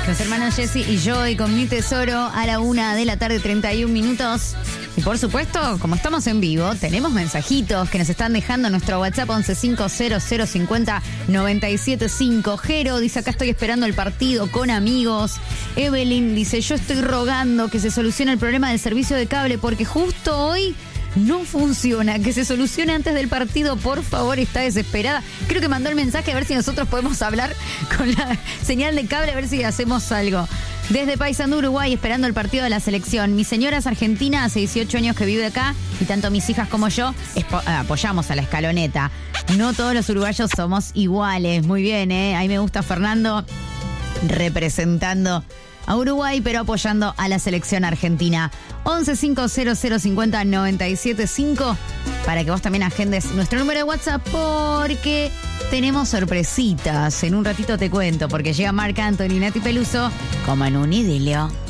Los hermanos Jesse y Joy con Mi Tesoro a la 1:31 PM. Y por supuesto, como estamos en vivo, tenemos mensajitos que nos están dejando en nuestro WhatsApp 1150050975. Jero dice, acá estoy esperando el partido con amigos. Evelyn dice, yo estoy rogando que se solucione el problema del servicio de cable porque justo hoy no funciona, que se solucione antes del partido, por favor, está desesperada. Creo que mandó el mensaje a ver si nosotros podemos hablar con la señal de cable, a ver si hacemos algo. Desde Paysandú, Uruguay, esperando el partido de la selección. Mi señora es argentina, hace 18 años que vive acá y tanto mis hijas como yo apoyamos a la escaloneta. No todos los uruguayos somos iguales. Muy bien, ¿eh? Ahí me gusta Fernando representando a Uruguay, pero apoyando a la selección argentina. 1150050975 para que vos también agendes nuestro número de WhatsApp porque tenemos sorpresitas. En un ratito te cuento porque llega Marc Anthony y Nati Peluso como en un idilio.